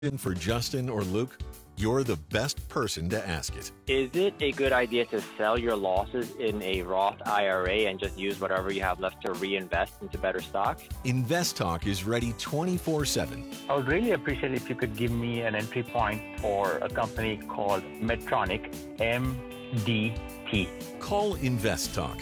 For Justin or Luke, you're the best person to ask it. Is it a good idea to sell your losses in a Roth IRA and just use whatever you have left to reinvest into better stocks? Invest Talk is ready 24/7. I would really appreciate if you could give me an entry point for a company called Medtronic, MDT. Call Invest Talk,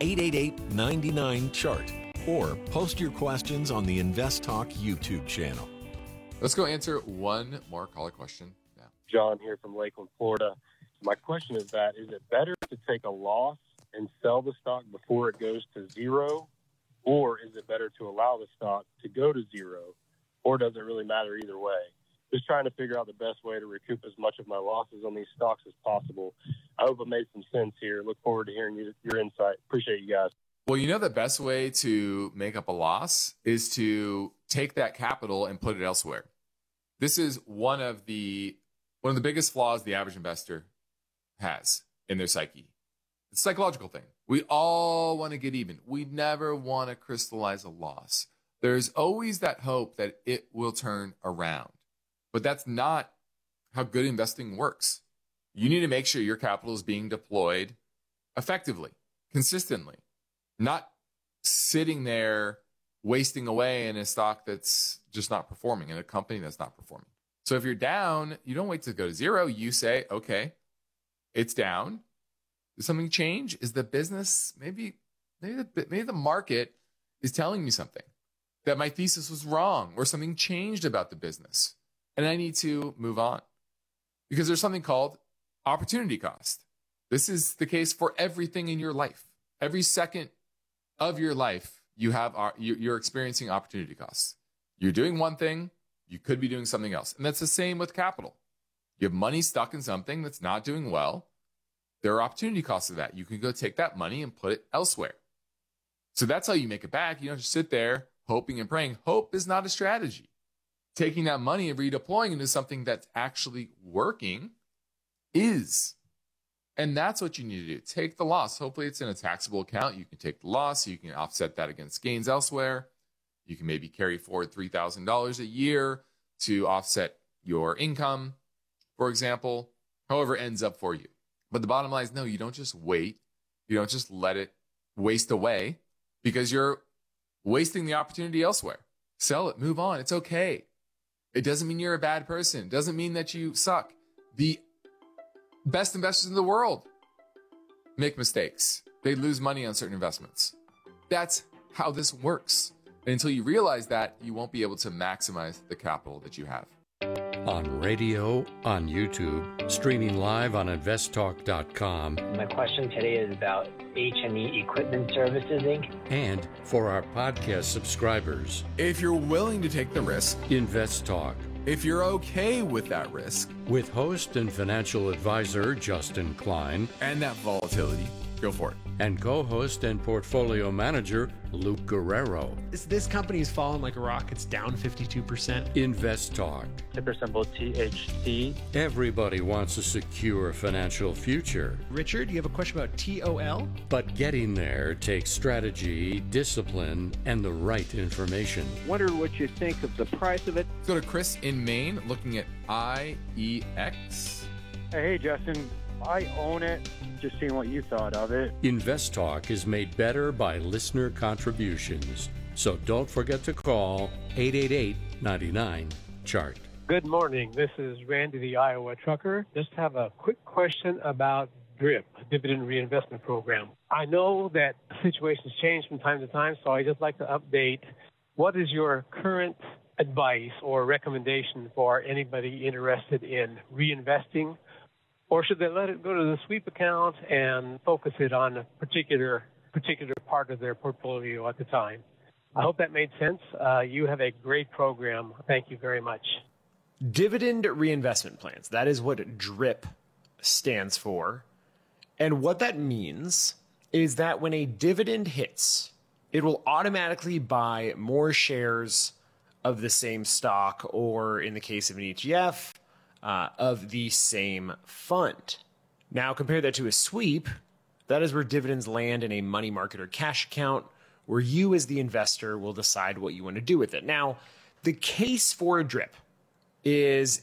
888-99-CHART, or post your questions on the Invest Talk YouTube channel. Let's go answer one more caller question now. John here from Lakeland, Florida. My question is is it better to take a loss and sell the stock before it goes to zero, or is it better to allow the stock to go to zero, or does it really matter either way? Just trying to figure out the best way to recoup as much of my losses on these stocks as possible. I hope it made some sense here. Look forward to hearing your insight. Appreciate you guys. Well, you know, the best way to make up a loss is to take that capital and put it elsewhere. This is one of the biggest flaws the average investor has in their psyche. It's a psychological thing. We all want to get even. We never want to crystallize a loss. There's always that hope that it will turn around. But that's not how good investing works. You need to make sure your capital is being deployed effectively, consistently, not sitting there wasting away in a stock that's just not performing, in a company that's not performing. So if you're down, you don't wait to go to zero. You say, okay, it's down. Did something change? Is the business, maybe the market is telling me something, that my thesis was wrong or something changed about the business, and I need to move on. Because there's something called opportunity cost. This is the case for everything in your life. Every second of your life, you're experiencing opportunity costs. You're doing one thing, you could be doing something else. And that's the same with capital. You have money stuck in something that's not doing well. There are opportunity costs of that. You can go take that money and put it elsewhere. So that's how you make it back. You don't just sit there hoping and praying. Hope is not a strategy. Taking that money and redeploying into something that's actually working is. And that's what you need to do. Take the loss. Hopefully it's in a taxable account. You can take the loss. You can offset that against gains elsewhere. You can maybe carry forward $3,000 a year to offset your income, for example, however it ends up for you. But the bottom line is, no, you don't just wait. You don't just let it waste away because you're wasting the opportunity elsewhere. Sell it, move on. It's okay. It doesn't mean you're a bad person. It doesn't mean that you suck. The best investors in the world make mistakes. They lose money on certain investments. That's how this works. And until you realize that, you won't be able to maximize the capital that you have. On radio, on YouTube, streaming live on investtalk.com. My question today is about H&E Equipment Services, Inc. And for our podcast subscribers, If you're willing to take the risk, Invest Talk, if you're okay with that risk with host and financial advisor Justin Klein and that volatility, go for it. and co-host and portfolio manager Luke Guerrero. This company has fallen like a rock. It's down 52%. Invest Talk. Ticker symbol THC. Everybody wants a secure financial future, Richard, you have a question about TOL? but getting there takes strategy, discipline, and the right information. Wonder what you think of the price of it. Let's go to Chris in Maine looking at IEX. Hey, Justin, I own it. Just seeing what you thought of it. Invest Talk is made better by listener contributions. So don't forget to call 888-99-CHART. Good morning. This is Randy, the Iowa trucker. Just have a quick question about DRIP, Dividend Reinvestment Program. I know that situations change from time to time, so I just like to update. What is your current advice or recommendation for anybody interested in reinvesting? Or should they let it go to the sweep account and focus it on a particular part of their portfolio at the time? I hope that made sense. You have a great program. Thank you very much. Dividend reinvestment plans. That is what DRIP stands for. And what that means is that when a dividend hits, it will automatically buy more shares of the same stock, or in the case of an ETF, of the same fund. Now, compare that to a sweep. That is where dividends land in a money market or cash account, where you as the investor will decide what you want to do with it. Now, the case for a DRIP is